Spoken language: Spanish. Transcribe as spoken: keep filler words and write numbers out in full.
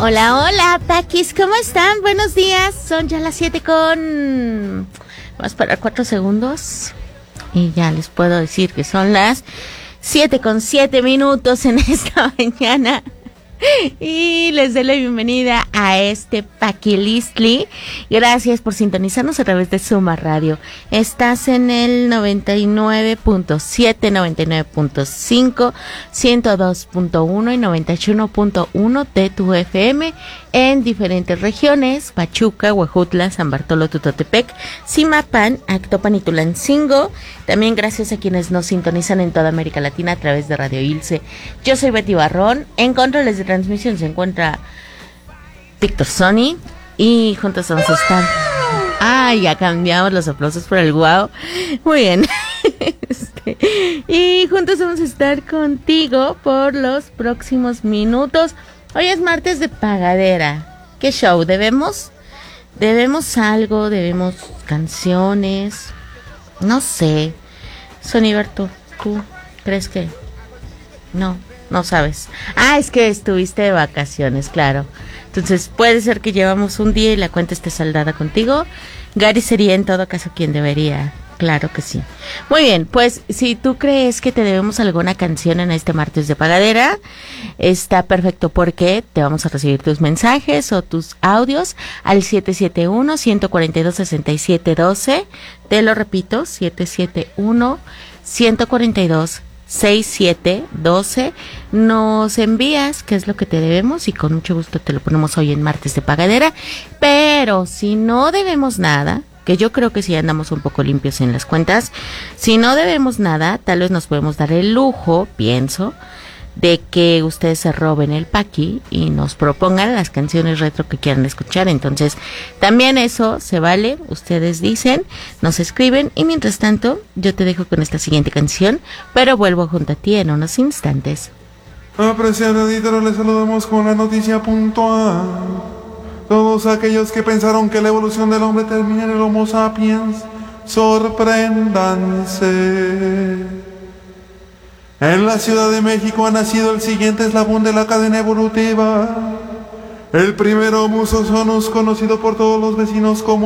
Hola, hola, Paquis, ¿cómo están? Buenos días, son ya las siete con... Vamos a esperar cuatro segundos y ya les puedo decir que son las siete con siete minutos en esta mañana. Y les doy la bienvenida a este Paquilistli. Gracias por sintonizarnos a través de Suma Radio. Estás en el noventa y nueve punto siete, noventa y nueve punto cinco, ciento dos punto uno y noventa y uno punto uno de tu F M en diferentes regiones: Pachuca, Huejutla, San Bartolo, Tutotepec, Zimapán, Actopan y Tulancingo. También gracias a quienes nos sintonizan en toda América Latina a través de Radio Ilse. Yo soy Betty Barrón. En controles de transmisión se encuentra Víctor Sony y juntos vamos a estar. Ah, ya cambiamos los aplausos por el guau. Muy bien. Este, y juntos vamos a estar contigo por los próximos minutos. Hoy es martes de pagadera. ¿Qué show? ¿Debemos? ¿Debemos algo? ¿Debemos canciones? No sé. Soniberto, ¿tú crees que? No, no sabes. Ah, es que estuviste de vacaciones, claro. Entonces puede ser que llevamos un día y la cuenta esté saldada contigo. Gary sería en todo caso quien debería. Claro que sí. Muy bien, pues si tú crees que te debemos alguna canción en este martes de pagadera, está perfecto, porque te vamos a recibir tus mensajes o tus audios al siete siete uno, uno cuatro dos, seis siete uno dos. Te lo repito, siete siete uno, uno cuatro dos, seis siete uno dos. Nos envías qué es lo que te debemos y con mucho gusto te lo ponemos hoy en martes de pagadera. Pero si no debemos nada, que yo creo que sí andamos un poco limpios en las cuentas, si no debemos nada, tal vez nos podemos dar el lujo, pienso, de que ustedes se roben el paqui y nos propongan las canciones retro que quieran escuchar. Entonces, también eso se vale, ustedes dicen, nos escriben, y mientras tanto, yo te dejo con esta siguiente canción, pero vuelvo junto a ti en unos instantes. Apreciado editor, les saludamos con la noticia puntual. Todos aquellos que pensaron que la evolución del hombre termina en el Homo sapiens, sorpréndanse. En la Ciudad de México ha nacido el siguiente eslabón de la cadena evolutiva. El primero Homo sapiens, conocido por todos los vecinos como